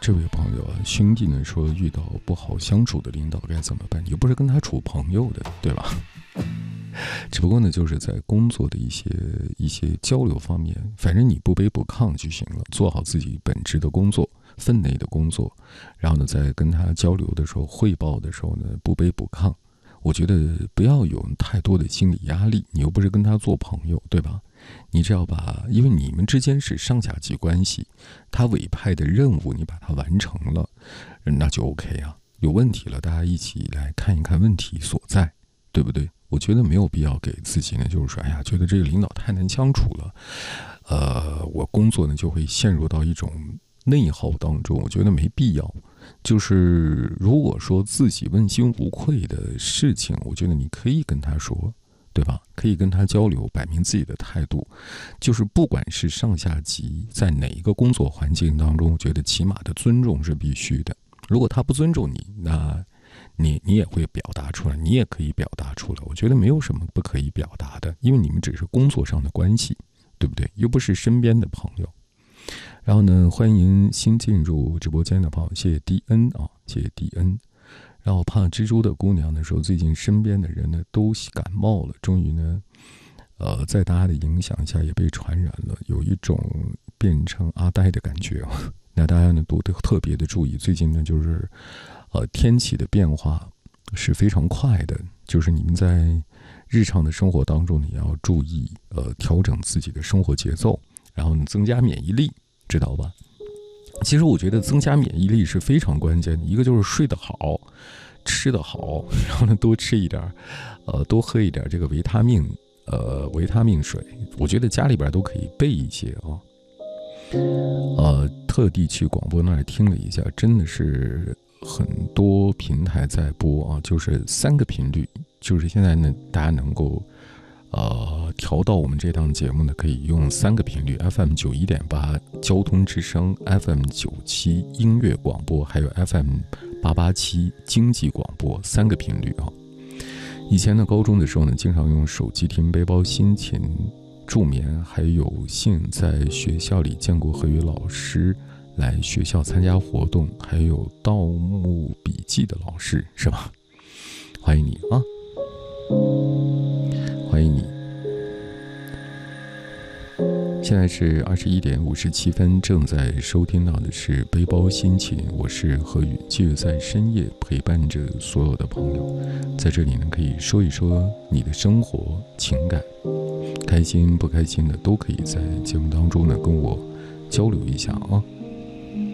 这位朋友啊，兄弟呢说遇到不好相处的领导该怎么办？你又不是跟他处朋友的，对吧？只不过呢，就是在工作的一些交流方面，反正你不卑不亢就行了，做好自己本职的工作、分内的工作，然后呢，在跟他交流的时候、汇报的时候呢，不卑不亢。我觉得不要有太多的心理压力，你又不是跟他做朋友，对吧？你只要因为你们之间是上下级关系，他委派的任务你把它完成了，那就 OK 啊。有问题了，大家一起来看一看问题所在，对不对？我觉得没有必要给自己呢，就是说，哎呀，觉得这个领导太难相处了，我工作呢就会陷入到一种内耗当中，我觉得没必要。就是如果说自己问心无愧的事情，我觉得你可以跟他说，对吧？可以跟他交流，摆明自己的态度。就是不管是上下级，在哪一个工作环境当中，我觉得起码的尊重是必须的。如果他不尊重你，那你也会表达出来，你也可以表达出来。我觉得没有什么不可以表达的，因为你们只是工作上的关系，对不对？又不是身边的朋友。然后呢，欢迎新进入直播间的朋友，谢谢 DN 啊，谢谢 DN。然后怕蜘蛛的姑娘的时候，最近身边的人呢都感冒了，终于呢，在大家的影响下也被传染了，有一种变成阿呆的感觉啊。那大家呢都特别的注意，最近呢就是天气的变化是非常快的，就是你们在日常的生活当中，你要注意调整自己的生活节奏，然后呢增加免疫力，知道吧？其实我觉得增加免疫力是非常关键的，一个就是睡得好，吃得好，然后呢多吃一点多喝一点这个维他命水，我觉得家里边都可以备一些啊。特地去广播那儿听了一下，真的是很多平台在播啊，就是3个频率，就是现在呢大家能够调到我们这档节目呢，可以用3个频率 FM 91.8交通之声， FM 97音乐广播，还有 FM 887经济广播，3个频率啊。以前呢高中的时候呢，经常用手机听背包心情助眠，还有幸在学校里见过何宇老师来学校参加活动，还有盗墓笔记的老师，是吧？欢迎你啊，欢迎你。现在是21点57分，正在收听到的是背包心情，我是何宇，继续在深夜陪伴着所有的朋友，在这里呢可以说一说你的生活情感，开心不开心的都可以在节目当中呢跟我交流一下啊。